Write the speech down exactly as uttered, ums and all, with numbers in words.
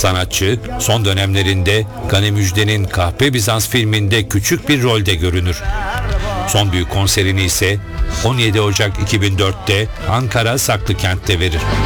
Sanatçı son dönemlerinde Gani Müjde'nin Kahpe Bizans filminde küçük bir rolde görünür. Son büyük konserini ise on yedi Ocak iki bin dörtte Ankara Saklıkent'te verir.